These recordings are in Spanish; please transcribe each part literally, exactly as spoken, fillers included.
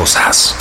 cosas.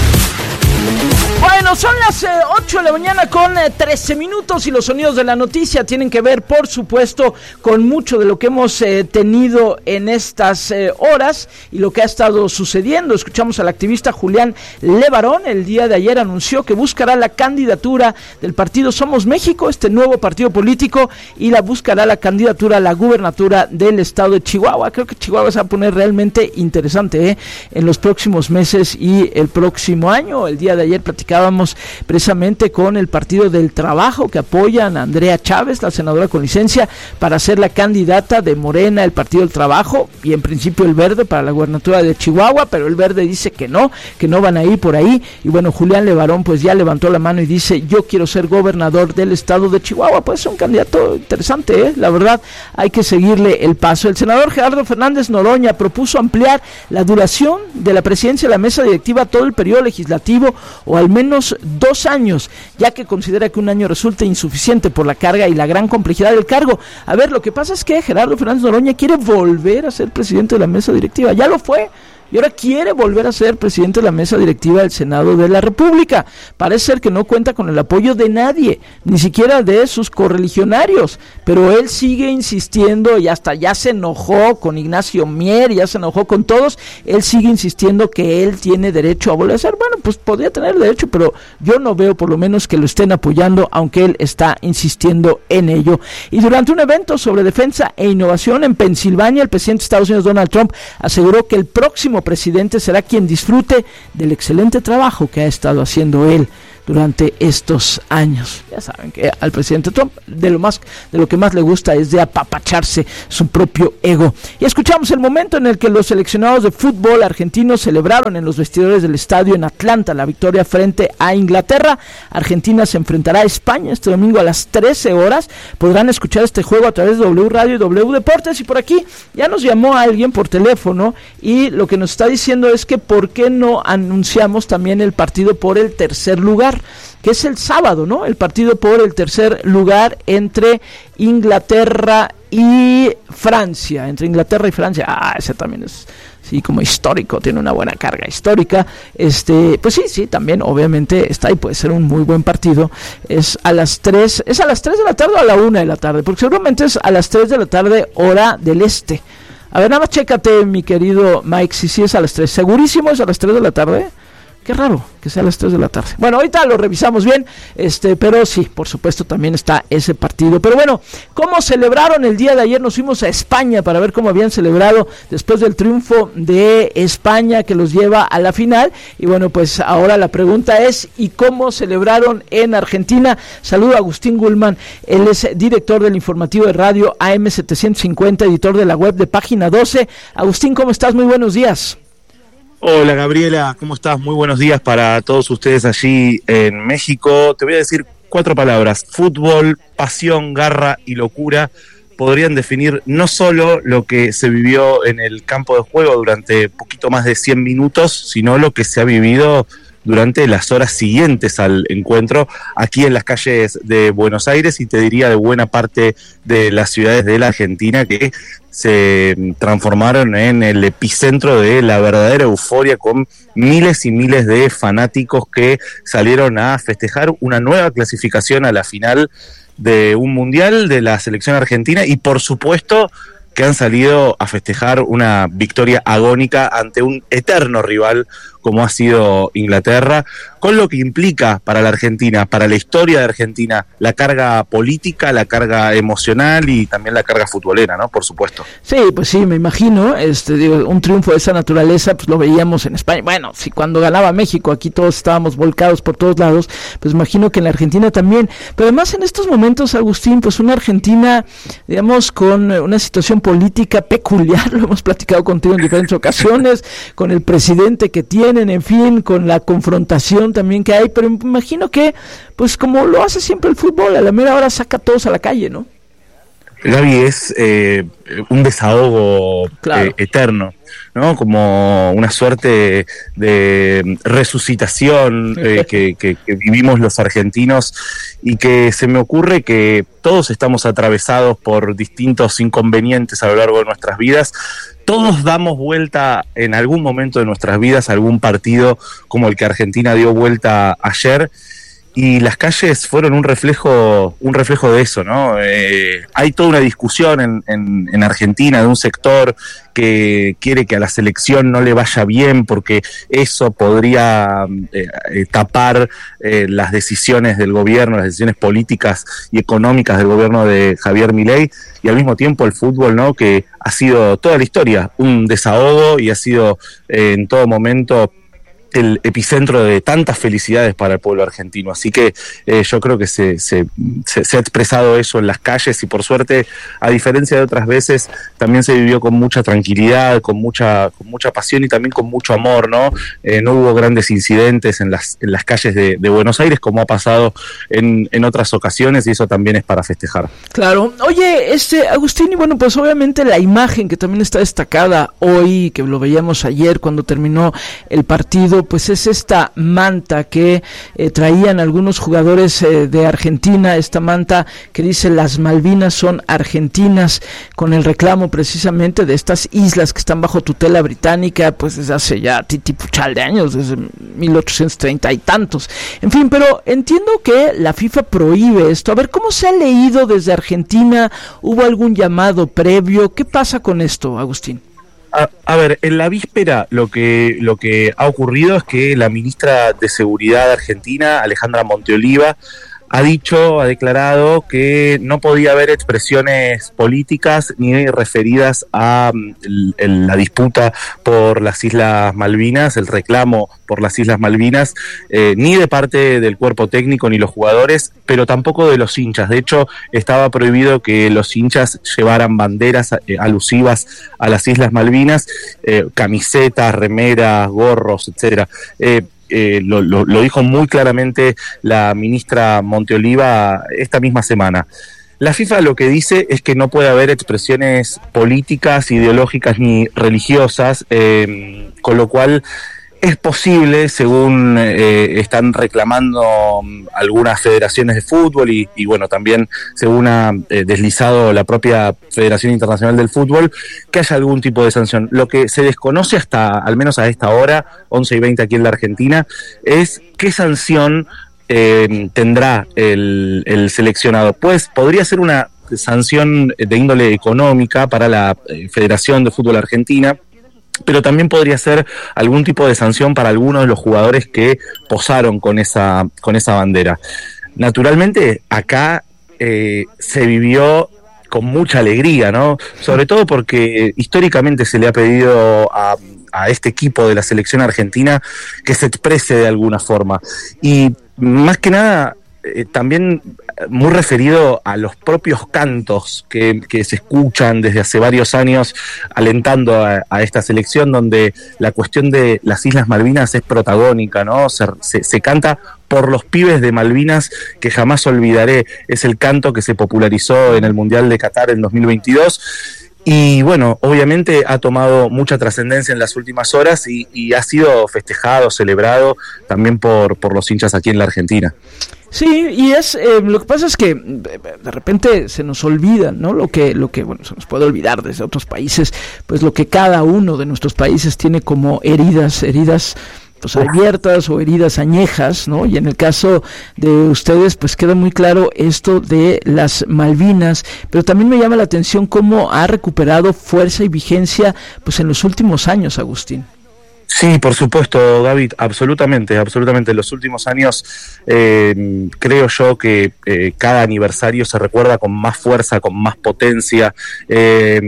Bueno, son las eh, ocho de la mañana con eh, trece minutos y los sonidos de la noticia tienen que ver, por supuesto, con mucho de lo que hemos eh, tenido en estas eh, horas y lo que ha estado sucediendo. Escuchamos al activista Julián Levarón. El día de ayer anunció que buscará la candidatura del partido Somos México, este nuevo partido político, y la buscará la candidatura a la gubernatura del estado de Chihuahua. Creo que Chihuahua se va a poner realmente interesante ¿eh? en los próximos meses y el próximo año. El día de ayer platicábamos precisamente con el Partido del Trabajo, que apoyan a Andrea Chávez, la senadora con licencia, para ser la candidata de Morena, el Partido del Trabajo, y en principio el Verde para la gubernatura de Chihuahua, pero el Verde dice que no, que no van a ir por ahí. Y bueno, Julián Levarón pues ya levantó la mano y dice: yo quiero ser gobernador del estado de Chihuahua. Pues es un candidato interesante, ¿eh? La verdad, hay que seguirle el paso. El senador Gerardo Fernández Noroña propuso ampliar la duración de la presidencia de la mesa directiva a todo el periodo legislativo, o al menos dos años, ya que considera que un año resulta insuficiente por la carga y la gran complejidad del cargo. A ver, lo que pasa es que Gerardo Fernández Noroña quiere volver a ser presidente de la mesa directiva. Ya lo fue, y ahora quiere volver a ser presidente de la mesa directiva del Senado de la República. Parece ser que no cuenta con el apoyo de nadie, ni siquiera de sus correligionarios, pero él sigue insistiendo, y hasta ya se enojó con Ignacio Mier, ya se enojó con todos. Él sigue insistiendo que él tiene derecho a volver a ser. Bueno, pues podría tener derecho, pero yo no veo por lo menos que lo estén apoyando, aunque él está insistiendo en ello. Y durante un evento sobre defensa e innovación en Pensilvania, el presidente de Estados Unidos, Donald Trump, aseguró que el próximo presidente será quien disfrute del excelente trabajo que ha estado haciendo él durante estos años. Ya saben que al presidente Trump de lo más de lo que más le gusta es de apapacharse su propio ego. Y escuchamos el momento en el que los seleccionados de fútbol argentinos celebraron en los vestidores del estadio en Atlanta la victoria frente a Inglaterra. Argentina se enfrentará a España este domingo a las trece horas. Podrán escuchar este juego a través de W Radio y W Deportes. Y por aquí ya nos llamó alguien por teléfono y lo que nos está diciendo es que por qué no anunciamos también el partido por el tercer lugar, que es el sábado, ¿no? El partido por el tercer lugar entre Inglaterra y Francia, entre Inglaterra y Francia. Ah, ese también es, sí, como histórico, tiene una buena carga histórica. Este, pues sí, sí, también obviamente está ahí, puede ser un muy buen partido. Es a las tres, es a las tres de la tarde o a la una de la tarde, porque seguramente es a las tres de la tarde, hora del este. A ver, nada más chécate, mi querido Mike, si sí es a las tres, segurísimo es a las tres de la tarde. Qué raro que sea a las tres de la tarde. Bueno, ahorita lo revisamos bien, este, pero sí, por supuesto también está ese partido. Pero bueno, ¿cómo celebraron el día de ayer? Nos fuimos a España para ver cómo habían celebrado después del triunfo de España que los lleva a la final. Y bueno, pues ahora la pregunta es, ¿y cómo celebraron en Argentina? Saludo a Agustín Gulman, él es director del informativo de radio A M setecientos cincuenta, editor de la web de Página doce. Agustín, ¿cómo estás? Muy buenos días. Hola Gabriela, ¿cómo estás? Muy buenos días para todos ustedes allí en México. Te voy a decir cuatro palabras: fútbol, pasión, garra y locura. Podrían definir no solo lo que se vivió en el campo de juego durante poquito más de cien minutos, sino lo que se ha vivido durante las horas siguientes al encuentro aquí en las calles de Buenos Aires, y te diría de buena parte de las ciudades de la Argentina, que se transformaron en el epicentro de la verdadera euforia, con miles y miles de fanáticos que salieron a festejar una nueva clasificación a la final de un mundial de la selección argentina, y por supuesto que han salido a festejar una victoria agónica ante un eterno rival como ha sido Inglaterra, con lo que implica para la Argentina, para la historia de Argentina, la carga política, la carga emocional y también la carga futbolera, ¿no? Por supuesto. Sí, pues sí, me imagino, este, digo, un triunfo de esa naturaleza, pues lo veíamos en España. Bueno, si cuando ganaba México, aquí todos estábamos volcados por todos lados, pues imagino que en la Argentina también. Pero además en estos momentos, Agustín, pues una Argentina, digamos, con una situación política peculiar, lo hemos platicado contigo en diferentes ocasiones, con el presidente que tienen, en fin, con la confrontación también que hay, pero me imagino que, pues como lo hace siempre el fútbol, a la mera hora saca a todos a la calle, ¿no? Gaby, es eh, un desahogo claro. eh, eterno, ¿no? Como una suerte de resucitación eh, que, que, que vivimos los argentinos, y que se me ocurre que todos estamos atravesados por distintos inconvenientes a lo largo de nuestras vidas. Todos damos vuelta en algún momento de nuestras vidas a algún partido como el que Argentina dio vuelta ayer. Y las calles fueron un reflejo, un reflejo de eso, ¿no? Eh, hay toda una discusión en, en, en Argentina de un sector que quiere que a la selección no le vaya bien porque eso podría eh, eh, tapar eh, las decisiones del gobierno, las decisiones políticas y económicas del gobierno de Javier Milei, y al mismo tiempo el fútbol, ¿no? Que ha sido toda la historia un desahogo y ha sido eh, en todo momento el epicentro de tantas felicidades para el pueblo argentino. Así que eh, yo creo que se, se, se, se ha expresado eso en las calles, y por suerte, a diferencia de otras veces, también se vivió con mucha tranquilidad, con mucha, con mucha pasión y también con mucho amor, ¿no? Eh, no hubo grandes incidentes en las, en las calles de, de Buenos Aires, como ha pasado en, en otras ocasiones, y eso también es para festejar. Claro. Oye, este Agustín, y bueno, pues obviamente la imagen que también está destacada hoy, que lo veíamos ayer cuando terminó el partido, pues es esta manta que eh, traían algunos jugadores eh, de Argentina, esta manta que dice las Malvinas son argentinas, con el reclamo precisamente de estas islas que están bajo tutela británica, pues desde hace ya titipuchal de años, desde mil ochocientos treinta y tantos. En fin, pero entiendo que la FIFA prohíbe esto. A ver, ¿cómo se ha leído desde Argentina? ¿Hubo algún llamado previo? ¿Qué pasa con esto, Agustín? A, a ver, en la víspera lo que lo que ha ocurrido es que la ministra de Seguridad argentina, Alejandra Monteoliva, ha dicho, ha declarado que no podía haber expresiones políticas ni referidas a el, el, la disputa por las Islas Malvinas, el reclamo por las Islas Malvinas, eh, ni de parte del cuerpo técnico ni los jugadores, pero tampoco de los hinchas. De hecho, estaba prohibido que los hinchas llevaran banderas eh, alusivas a las Islas Malvinas, eh, camisetas, remeras, gorros, etcétera. Eh, Eh, lo, lo, lo dijo muy claramente la ministra Monteoliva esta misma semana. La FIFA lo que dice es que no puede haber expresiones políticas, ideológicas ni religiosas, eh, con lo cual es posible, según eh, están reclamando algunas federaciones de fútbol y, y bueno, también según ha eh, deslizado la propia Federación Internacional del Fútbol, que haya algún tipo de sanción. Lo que se desconoce hasta, al menos a esta hora, once y veinte aquí en la Argentina, es qué sanción eh, tendrá el, el seleccionado. Pues podría ser una sanción de índole económica para la eh, Federación de Fútbol Argentina, pero también podría ser algún tipo de sanción para algunos de los jugadores que posaron con esa, con esa bandera. Naturalmente, acá eh, se vivió con mucha alegría, ¿no? Sobre todo porque históricamente se le ha pedido a, a este equipo de la selección argentina que se exprese de alguna forma. Y más que nada, eh, también muy referido a los propios cantos que, que se escuchan desde hace varios años alentando a, a esta selección, donde la cuestión de las Islas Malvinas es protagónica, ¿no? Se, se, se canta por los pibes de Malvinas, que jamás olvidaré. Es el canto que se popularizó en el Mundial de Qatar en dos mil veintidós. Y bueno, obviamente ha tomado mucha trascendencia en las últimas horas y, y ha sido festejado, celebrado también por, por los hinchas aquí en la Argentina. Sí, y es eh, lo que pasa es que de repente se nos olvida, ¿no? Lo que lo que bueno, se nos puede olvidar desde otros países, pues lo que cada uno de nuestros países tiene como heridas, heridas pues abiertas o heridas añejas, ¿no? Y en el caso de ustedes, pues queda muy claro esto de las Malvinas, pero también me llama la atención cómo ha recuperado fuerza y vigencia, pues en los últimos años, Agustín. Sí, por supuesto, David, absolutamente, absolutamente. En los últimos años eh, creo yo que eh, cada aniversario se recuerda con más fuerza, con más potencia. Eh,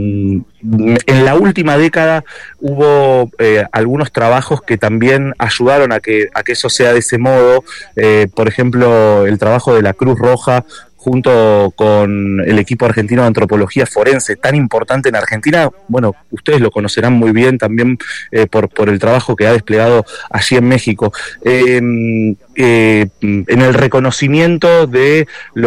en la última década hubo eh, algunos trabajos que también ayudaron a que, a que eso sea de ese modo. Eh, por ejemplo, el trabajo de la Cruz Roja junto con el equipo argentino de antropología forense, tan importante en Argentina. Bueno, ustedes lo conocerán muy bien también eh, por, por el trabajo que ha desplegado allí en México. Eh, eh, en el reconocimiento de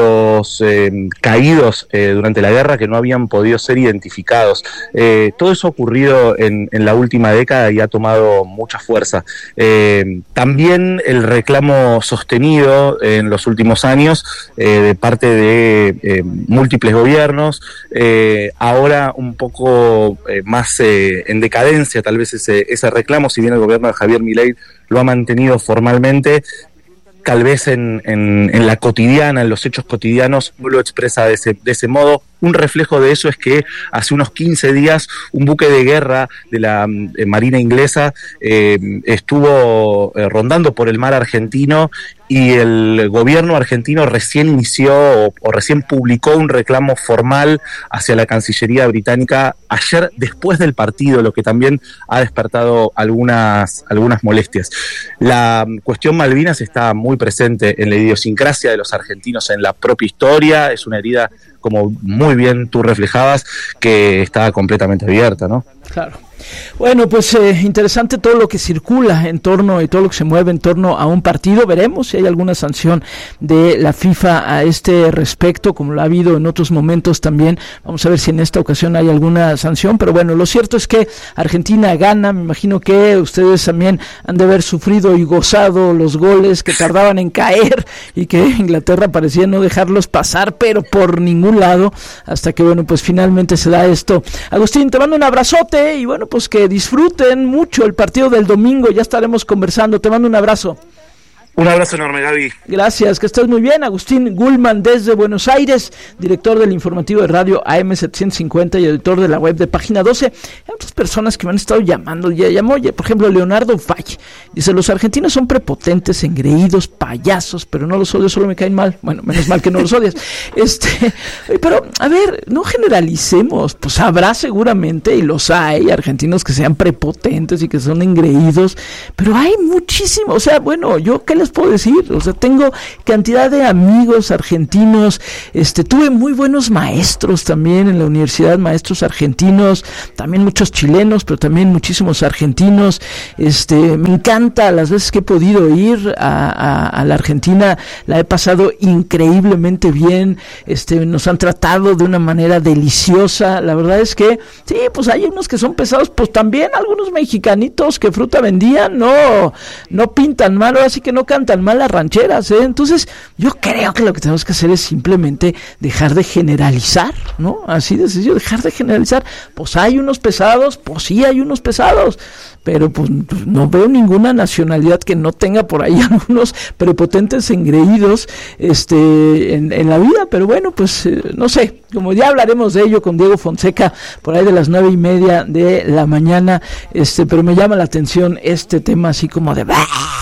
los eh, caídos eh, durante la guerra que no habían podido ser identificados. Eh, todo eso ha ocurrido en, en la última década y ha tomado mucha fuerza. Eh, también el reclamo sostenido en los últimos años eh, de parte de eh, múltiples gobiernos, eh, ahora un poco eh, más eh, en decadencia tal vez ese, ese reclamo, si bien el gobierno de Javier Milei lo ha mantenido formalmente, tal vez en, en, en la cotidiana, en los hechos cotidianos, no lo expresa de ese, de ese modo. Un reflejo de eso es que hace unos quince días un buque de guerra de la eh, Marina inglesa eh, estuvo eh, rondando por el mar argentino y el gobierno argentino recién inició o, o recién publicó un reclamo formal hacia la Cancillería británica ayer después del partido, lo que también ha despertado algunas, algunas molestias. La cuestión Malvinas está muy presente en la idiosincrasia de los argentinos, en la propia historia, es una herida, como muy bien tú reflejabas, que está completamente abierta, ¿no? Claro. Bueno, pues eh, interesante todo lo que circula en torno y todo lo que se mueve en torno a un partido. Veremos si hay alguna sanción de la FIFA a este respecto, como lo ha habido en otros momentos también. Vamos a ver si en esta ocasión hay alguna sanción, pero bueno, lo cierto es que Argentina gana. Me imagino que ustedes también han de haber sufrido y gozado los goles que tardaban en caer y que Inglaterra parecía no dejarlos pasar, pero por ningún lado, hasta que bueno, pues finalmente se da esto. Agustín, te mando un abrazote y bueno, pues que disfruten mucho el partido del domingo, ya estaremos conversando, te mando un abrazo. Un abrazo enorme, Gaby. Gracias, que estés muy bien. Agustín Gulman desde Buenos Aires, director del informativo de radio A M setecientos cincuenta y editor de la web de Página doce. Hay otras personas que me han estado llamando, ya llamó, por ejemplo, Leonardo Valle. Dice, los argentinos son prepotentes, engreídos, payasos, pero no los odio, solo me caen mal. Bueno, menos mal que no los odias. Este, pero, a ver, no generalicemos, pues habrá seguramente, y los hay, argentinos que sean prepotentes y que son engreídos, pero hay muchísimos, o sea, bueno, yo que les puedo decir, o sea, tengo cantidad de amigos argentinos, este, tuve muy buenos maestros también en la universidad, maestros argentinos, también muchos chilenos, pero también muchísimos argentinos. Este, me encanta las veces que he podido ir a, a, a la Argentina, la he pasado increíblemente bien, este, nos han tratado de una manera deliciosa. La verdad es que, sí, pues hay unos que son pesados, pues también algunos mexicanitos que fruta vendían, no, no pintan mal, así que no cantan mal las rancheras, ¿eh? Entonces, yo creo que lo que tenemos que hacer es simplemente dejar de generalizar, ¿no? Así de sencillo, dejar de generalizar. Pues hay unos pesados, pues sí hay unos pesados, pero pues no veo ninguna nacionalidad que no tenga por ahí algunos prepotentes engreídos este, en, en la vida, pero bueno, pues eh, no sé, como ya hablaremos de ello con Diego Fonseca por ahí de las nueve y media de la mañana, este, pero me llama la atención este tema así como de...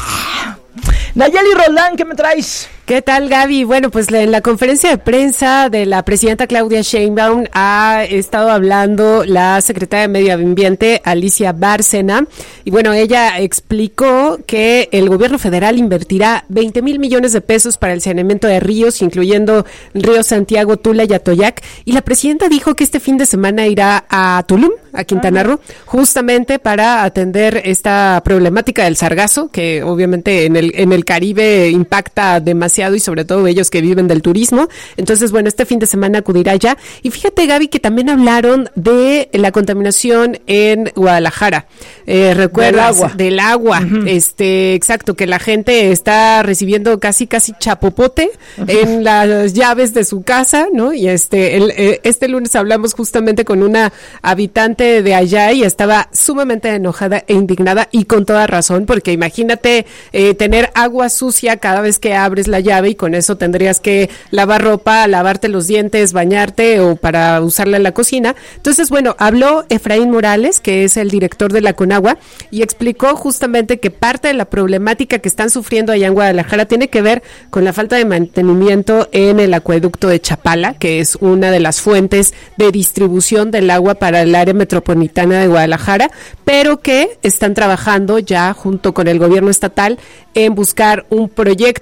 Nayeli Roldán, ¿qué me traes? ¿Qué tal, Gaby? Bueno, pues en la conferencia de prensa de la presidenta Claudia Sheinbaum ha estado hablando la secretaria de Medio Ambiente, Alicia Bárcena, y bueno, ella explicó que el gobierno federal invertirá veinte mil millones de pesos para el saneamiento de ríos, incluyendo el río Santiago, Tula y Atoyac, y la presidenta dijo que este fin de semana irá a Tulum, a Quintana Roo, justamente para atender esta problemática del sargazo, que obviamente en el, en el Caribe impacta demasiado, y sobre todo ellos que viven del turismo. Entonces, bueno, este fin de semana acudirá allá. Y fíjate, Gaby, que también hablaron de la contaminación en Guadalajara. Eh, ¿Recuerdas? Del agua. Del agua. Uh-huh. Este, exacto, que la gente está recibiendo casi, casi chapopote uh-huh. en las llaves de su casa, ¿no? Y este, el, este lunes hablamos justamente con una habitante de allá y estaba sumamente enojada e indignada, y con toda razón, porque imagínate eh, tener agua sucia cada vez que abres la llave, y con eso tendrías que lavar ropa, lavarte los dientes, bañarte o para usarla en la cocina. Entonces, bueno, habló Efraín Morales, que es el director de la Conagua, y explicó justamente que parte de la problemática que están sufriendo allá en Guadalajara tiene que ver con la falta de mantenimiento en el acueducto de Chapala, que es una de las fuentes de distribución del agua para el área metropolitana de Guadalajara, pero que están trabajando ya junto con el gobierno estatal en buscar un proyecto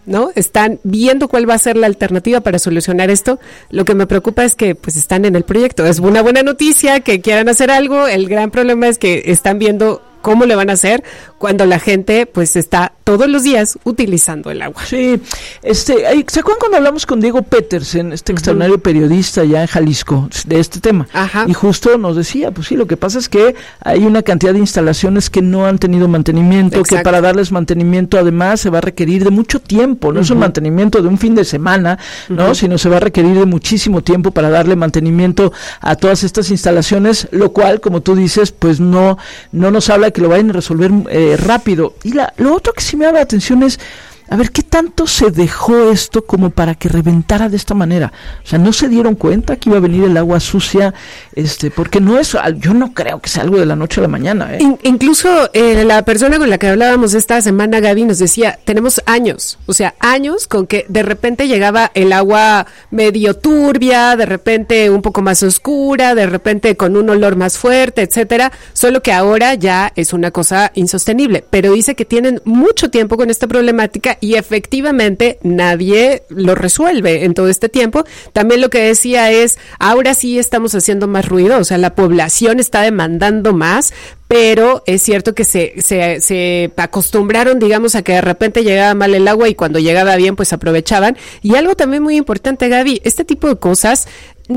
¿no? Están viendo cuál va a ser la alternativa para solucionar esto. Lo que me preocupa es que pues están en el proyecto. Es una buena noticia que quieran hacer algo. El gran problema es que están viendo cómo le van a hacer cuando la gente pues está todos los días utilizando el agua. Sí, este, ¿se acuerdan cuando hablamos con Diego Petersen, este uh-huh. extraordinario periodista ya en Jalisco, de este tema? Ajá. Y justo nos decía, pues sí, lo que pasa es que hay una cantidad de instalaciones que no han tenido mantenimiento, exacto, que para darles mantenimiento además se va a requerir de mucho tiempo, no uh-huh. es un mantenimiento de un fin de semana, ¿no? Uh-huh. Sino se va a requerir de muchísimo tiempo para darle mantenimiento a todas estas instalaciones, lo cual, como tú dices, pues no, no nos habla de que lo vayan a resolver eh, rápido. Y la, lo otro que sí me llama la atención es, a ver, ¿qué tanto se dejó esto como para que reventara de esta manera? O sea, ¿no se dieron cuenta que iba a venir el agua sucia? Este, porque no es, yo no creo que sea algo de la noche a la mañana, ¿eh? In, incluso eh, la persona con la que hablábamos esta semana, Gaby, nos decía, tenemos años, o sea, años con que de repente llegaba el agua medio turbia, de repente un poco más oscura, de repente con un olor más fuerte, etcétera, solo que ahora ya es una cosa insostenible. Pero dice que tienen mucho tiempo con esta problemática y efectivamente nadie lo resuelve en todo este tiempo. También lo que decía es, ahora sí estamos haciendo más ruido, o sea, la población está demandando más, pero es cierto que se, se, se acostumbraron, digamos, a que de repente llegaba mal el agua y cuando llegaba bien, pues aprovechaban. Y algo también muy importante, Gaby, este tipo de cosas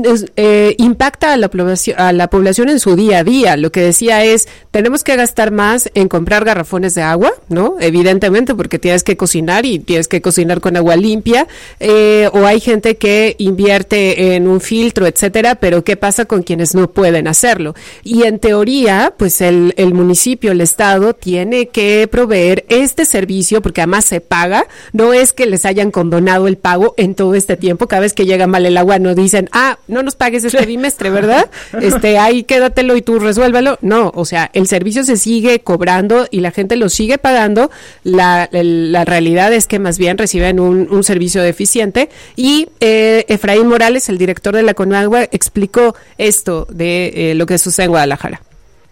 eh, impacta a la población, a la población en su día a día. Lo que decía es, tenemos que gastar más en comprar garrafones de agua, ¿no? Evidentemente, porque tienes que cocinar y tienes que cocinar con agua limpia, eh, o hay gente que invierte en un filtro, etcétera, pero ¿qué pasa con quienes no pueden hacerlo? Y en teoría, pues el, el municipio, el estado, tiene que proveer este servicio, porque además se paga, no es que les hayan condonado el pago en todo este tiempo. Cada vez que llega mal el agua no dicen, ah, no nos pagues este bimestre, ¿verdad? Este, ahí quédatelo y tú resuélvelo. No, o sea, el servicio se sigue cobrando y la gente lo sigue pagando. La, el, la realidad es que más bien reciben un, un servicio deficiente. Y eh, Efraín Morales, el director de la Conagua, explicó esto de eh, lo que sucede en Guadalajara.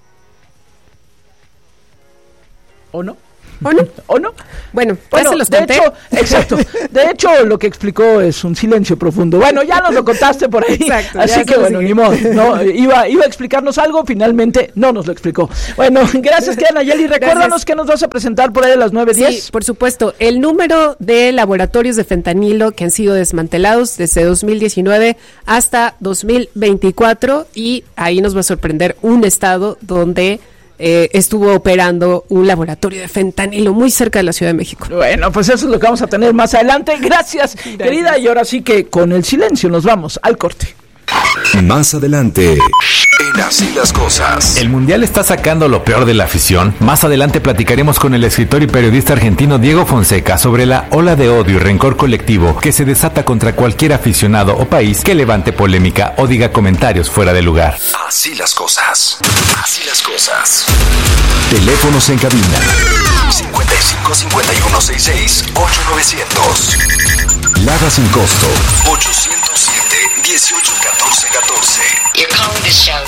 ¿O no? ¿O no? ¿O no? Bueno, bueno se los de conté. hecho, exacto. De hecho, lo que explicó es un silencio profundo. Bueno, ya nos lo contaste por ahí. Exacto, así que bueno, ni modo, no, iba, iba a explicarnos algo, finalmente no nos lo explicó. Bueno, gracias, Nayeli. Recuérdanos que nos vas a presentar por ahí a las nueve diez. Sí, por supuesto. El número de laboratorios de fentanilo que han sido desmantelados desde dos mil diecinueve hasta dos mil veinticuatro, y ahí nos va a sorprender un estado donde Eh, estuvo operando un laboratorio de fentanilo muy cerca de la Ciudad de México. Bueno, pues eso es lo que vamos a tener más adelante. Gracias, Gracias. querida. Y ahora sí que con el silencio nos vamos al corte. Más adelante, en Así las Cosas. El Mundial está sacando lo peor de la afición. Más adelante platicaremos con el escritor y periodista argentino Diego Fonseca sobre la ola de odio y rencor colectivo que se desata contra cualquier aficionado o país que levante polémica o diga comentarios fuera de lugar. Así las Cosas. Así las Cosas. Teléfonos en cabina cincuenta y cinco, cincuenta y uno, sesenta y seis, ocho novecientos. Lada sin costo ochocientos siete, dieciocho, catorce, catorce. You're calling this show.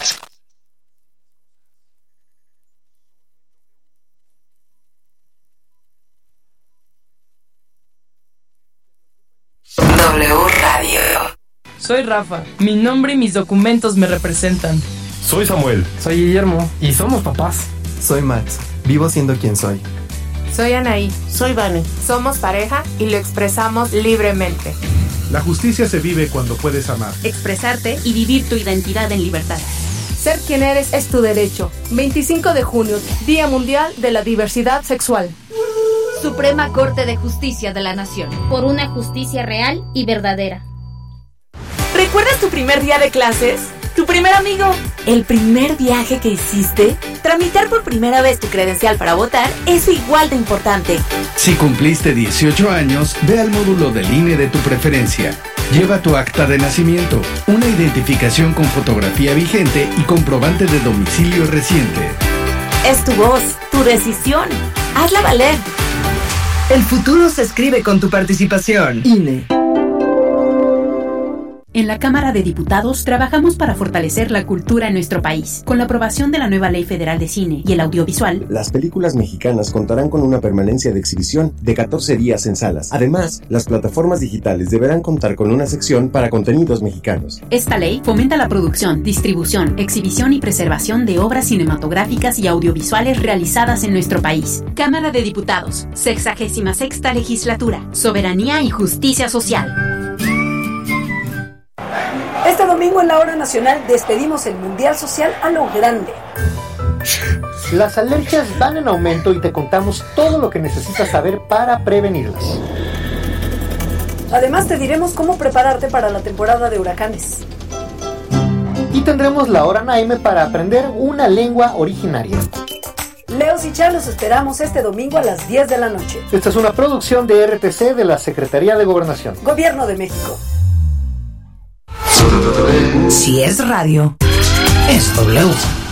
W Radio. Soy Rafa. Mi nombre y mis documentos me representan. Soy Samuel. Soy Guillermo. Y somos papás. Soy Max. Vivo siendo quien soy. Soy Anaí. Soy Vane. Somos pareja y lo expresamos libremente. La justicia se vive cuando puedes amar, expresarte y vivir tu identidad en libertad. Ser quien eres es tu derecho. veinticinco de junio, Día Mundial de la Diversidad Sexual. Suprema Corte de Justicia de la Nación. Por una justicia real y verdadera. ¿Recuerdas tu primer día de clases? ¿Tu primer amigo? ¿El primer viaje que hiciste? Tramitar por primera vez tu credencial para votar es igual de importante. Si cumpliste dieciocho años, ve al módulo del I N E de tu preferencia. Lleva tu acta de nacimiento, una identificación con fotografía vigente y comprobante de domicilio reciente. Es tu voz, tu decisión. Hazla valer. El futuro se escribe con tu participación. I N E. En la Cámara de Diputados trabajamos para fortalecer la cultura en nuestro país. Con la aprobación de la nueva Ley Federal de Cine y el audiovisual, las películas mexicanas contarán con una permanencia de exhibición de catorce días en salas. Además, las plataformas digitales deberán contar con una sección para contenidos mexicanos. Esta ley fomenta la producción, distribución, exhibición y preservación de obras cinematográficas y audiovisuales realizadas en nuestro país. Cámara de Diputados, sexagésima sexta legislatura, soberanía y justicia social. Este domingo en la Hora Nacional despedimos el Mundial Social a lo grande. Las alergias van en aumento y te contamos todo lo que necesitas saber para prevenirlas. Además te diremos cómo prepararte para la temporada de huracanes. Y tendremos la Hora Naime para aprender una lengua originaria. Leos y Char, los esperamos este domingo a las diez de la noche. Esta es una producción de R T C de la Secretaría de Gobernación. Gobierno de México. Si es radio, es W.